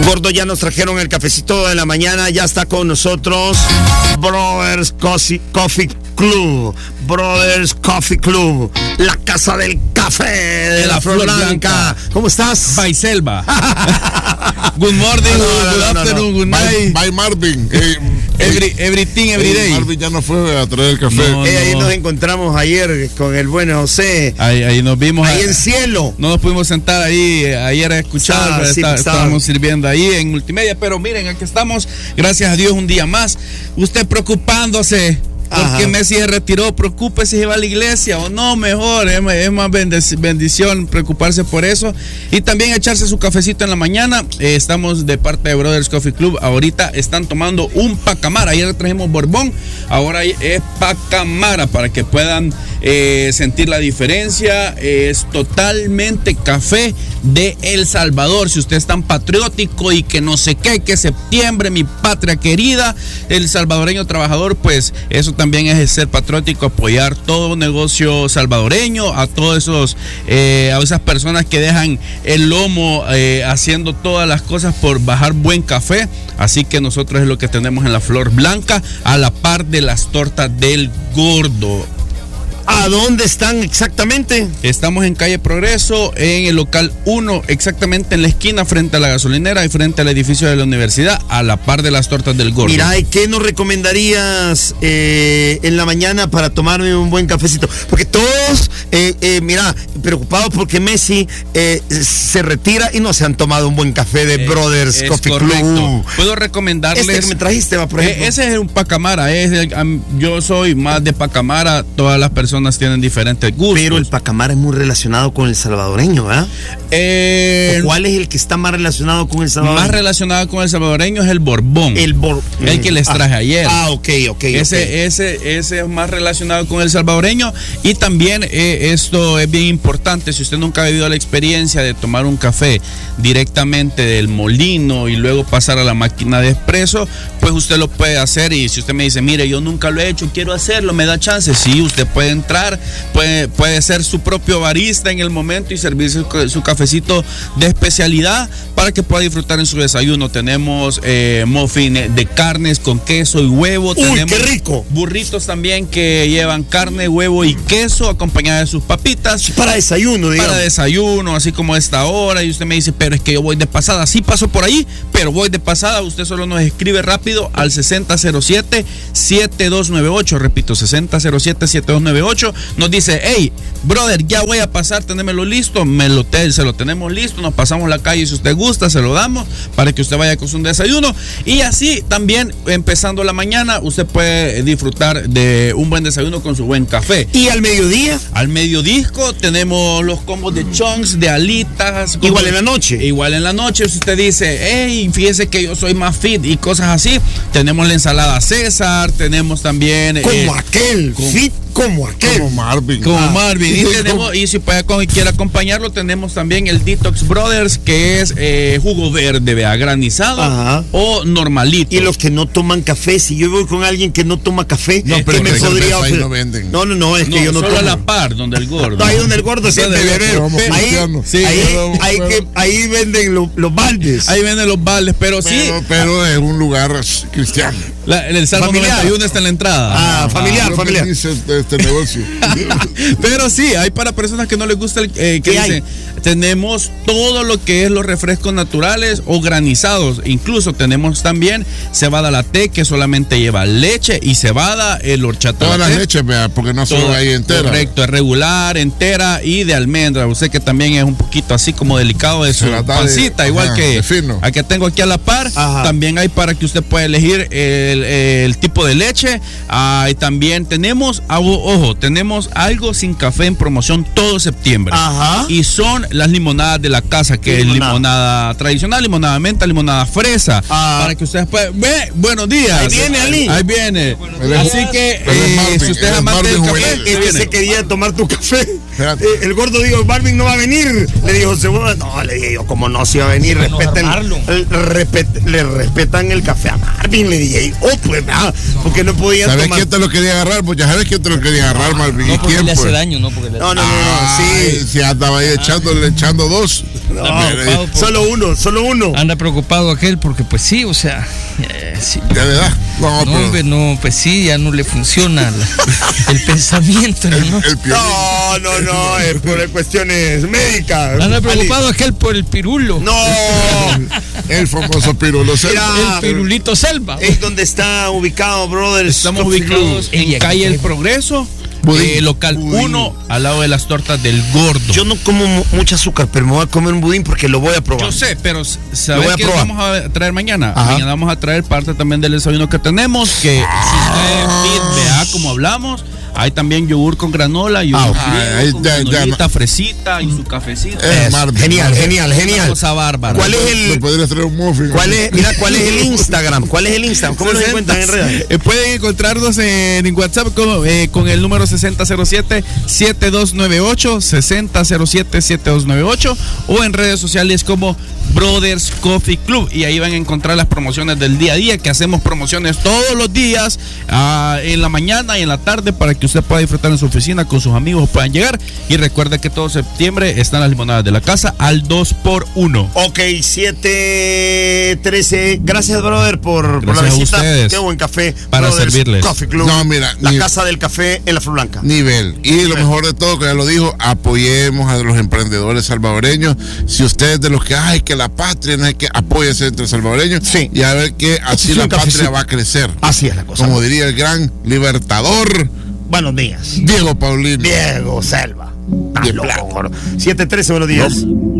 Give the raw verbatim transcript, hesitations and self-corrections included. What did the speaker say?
Gordo, ya nos trajeron el cafecito de la mañana. Ya está con nosotros Brothers Coffee, Coffee Club. Brothers Coffee Club, la casa del café de, de la, la Flor Blanca. Blanca. ¿Cómo estás? By Selva. Good morning, no, no, good no, no, afternoon, no. good night. By, by Marvin. Eh, Every, everything, every day. Marvin ya no fue a traer el café. No, eh, ahí no. Nos encontramos ayer con el buen José. Ahí, ahí nos vimos. Ahí a, en cielo. No nos pudimos sentar ahí ayer a escuchar. Ah, sí, está, estábamos sirviendo ahí en multimedia. Pero miren, aquí estamos. Gracias a Dios un día más. Usted preocupándose. Porque Ajá. Messi se retiró, preocúpese si va a la iglesia o no, mejor, es, es más bendición preocuparse por eso. Y también echarse su cafecito en la mañana. Eh, estamos de parte de Brothers Coffee Club. Ahorita están tomando un Pacamara. Ayer trajimos Borbón, ahora es Pacamara para que puedan eh, sentir la diferencia. Eh, es totalmente café de El Salvador. Si usted es tan patriótico y que no sé qué, que septiembre, mi patria querida, el salvadoreño trabajador, pues eso también es ser patriótico, apoyar todo negocio salvadoreño, a todos esos, eh, a esas personas que dejan el lomo eh, haciendo todas las cosas por bajar buen café. Así que nosotros es lo que tenemos en la Flor Blanca, a la par de las tortas del Gordo. ¿A dónde están exactamente? Estamos en calle Progreso, en el local uno, exactamente en la esquina frente a la gasolinera y frente al edificio de la universidad, a la par de las tortas del Gordo. Mira, ¿y qué nos recomendarías eh, en la mañana para tomarme un buen cafecito? Porque todos, eh, eh, mira, preocupados porque Messi eh, se retira y no se han tomado un buen café de eh, Brothers Coffee correcto. Club. Puedo recomendarles. Este que me trajiste, va, por ejemplo. Eh, ese es un Pacamara. Es el, um, yo soy más de Pacamara. Todas las personas tienen diferentes gustos. Pero el Pacamara es muy relacionado con el salvadoreño, ¿verdad? Eh, ¿Cuál es el que está más relacionado con el salvadoreño? Más relacionado con el salvadoreño es el Borbón. El Borbón. El que les traje ah, ayer. Ah, ok, ok. Ese, okay. ese, ese es más relacionado con el salvadoreño. Y también eh, esto es bien importante. Si usted nunca ha vivido la experiencia de tomar un café directamente del molino y luego pasar a la máquina de expreso, pues usted lo puede hacer. Y si usted me dice, mire, yo nunca lo he hecho, quiero hacerlo, ¿me da chance? Sí, usted puede entrar, puede, puede ser su propio barista en el momento y servirse su, su cafecito de especialidad para que pueda disfrutar en su desayuno. Tenemos eh, muffin de carnes con queso y huevo. Uy, tenemos qué rico. Burritos también que llevan carne, huevo y queso acompañada de sus papitas. Para desayuno, digamos. Para desayuno, así como a esta hora. Y usted me dice, pero es que yo voy de pasada. Sí paso por ahí, pero voy de pasada. Usted solo nos escribe rápido al sesenta cero siete, siete dos nueve ocho. Repito, sesenta cero siete, siete dos nueve ocho. Nos dice, hey, brother, ya voy a pasar, tenémelo listo. Me lo te, se lo tenemos listo. Nos pasamos la calle, si usted gusta, se lo damos para que usted vaya con su desayuno. Y así también, empezando la mañana, usted puede disfrutar de un buen desayuno con su buen café. ¿Y al mediodía? Al mediodisco tenemos los combos de chunks, de alitas. Igual en la noche. Igual en la noche. Si usted dice, hey, fíjese que yo soy más fit y cosas así, tenemos la ensalada César, tenemos también... Como eh, aquel, con, fit como aquel. Como Marvin. Como ah. Marvin. Y, tenemos, y si puede, quiere acompañarlo, tenemos también el Detox Brothers, que es eh, jugo verde, vea, granizado. Ajá. O normalito. Y los que no toman café, si yo voy con alguien que no toma café, no, pero me podría ahí no venden. No, no, no, es no, que yo no solo tomo. a la par, donde el gordo. No, ahí donde el gordo siempre bebe. Ahí, sí, ahí, pero, ahí, pero, que, ahí venden lo, los baldes. Ahí venden los baldes, pero, pero sí. Pero es un lugar cristiano. La, el Salmo noventa y uno está en la entrada. Ah, ah familiar, ah, familiar. Dice este, este negocio. Pero sí, hay para personas que no les gusta el eh, que dicen, tenemos todo lo que es los refrescos naturales o granizados. Incluso tenemos también cebada latte, que solamente lleva leche y cebada, el horchata. Todas latte. las leches, vea, porque no solo hay entera. Correcto, es regular, entera y de almendra. Usted que también es un poquito así como delicado de su pancita, de, igual ajá, que a que tengo aquí a la par. Ajá. También hay para que usted pueda elegir el, el tipo de leche. Ah, y también tenemos, ojo, tenemos algo sin café en promoción todo septiembre. Ajá. Y son las limonadas de la casa, que limonada. es limonada tradicional, limonada menta, limonada fresa. Ah. Para que ustedes puedan. Ve, buenos días. Ahí viene, Ali. Ahí viene. Pero Así es, que eh, Marvin, si usted es amante del café, es que se quería tomar tu café. Eh, el gordo dijo, Marvin no va a venir. Le dijo, seguro. No, le dije yo, como no se iba a venir, respeten, el, respet, le respetan el café a Marvin. Le dije, oh, pues, ah, porque no podía tomar. ¿Sabes quién te lo quería agarrar? Pues ya sabes quién te lo quería agarrar, Marvin. No, ¿Y porque quién, le hace pues? daño, no porque le No, no, no, no, sí. Si andaba ahí echando, echando dos. No, por, solo uno, solo uno. Anda preocupado aquel porque pues sí, o sea, eh, sí. ¿Ya le da? No, no, pero... hombre, no, pues sí, ya no le funciona la, el pensamiento, el, ¿no? El no, no, no, es por cuestiones médicas. Anda preocupado aquel por el pirulo. No, el famoso pirulo selva. Mira, el pirulito selva. Es donde está ubicado, brothers. Estamos Coffee ubicados Club. En calle El Progreso. Eh, local uno, al lado de las tortas del Gordo. Yo no como mucho azúcar, pero me voy a comer un budín porque lo voy a probar. Yo sé, pero ¿sabes qué vamos a traer mañana? Ajá. Mañana vamos a traer parte también del desayuno que tenemos, que si usted vea como hablamos, hay también yogur con granola, yogur ah, griego, ahí, con ya, granolita, ya, fresita y su cafecito. Eh, genial, genial, genial. Una cosa bárbara. ¿Cuál es el? ¿Me podrías traer un muffin? ¿Cuál es? Mira, ¿cuál es el Instagram? ¿Cuál es el Instagram? ¿Cómo lo encuentran en redes? Eh, pueden encontrarnos en, en WhatsApp con, eh, con el número sesenta cero siete, siete dos nueve ocho, sesenta cero siete, siete dos nueve ocho o en redes sociales como Brothers Coffee Club, y ahí van a encontrar las promociones del día a día, que hacemos promociones todos los días, uh, en la mañana y en la tarde, para que usted pueda disfrutar en su oficina con sus amigos, puedan llegar. Y recuerde que todo septiembre están las limonadas de la casa al dos por uno. Ok, siete trece. Gracias, brother, por, por la visita. Qué buen café. Para Brothers servirles. Coffee Club. No, mira, la ni, casa del café en la Flor Blanca. Nivel. Y lo mejor de todo, que ya lo dijo, apoyemos a los emprendedores salvadoreños. Si usted es de los que, ay, que la patria, no hay que apóyese entre salvadoreños. Sí. Y a ver que así la patria cafecito. Va a crecer. Así es la cosa. Como diría el gran libertador. Buenos días. Diego Paulino. Diego Selva. siete trece, buenos días. No.